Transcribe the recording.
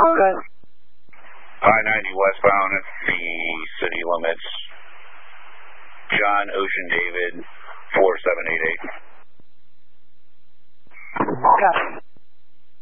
Okay. I-90 westbound at the city limits. John Ocean David 478.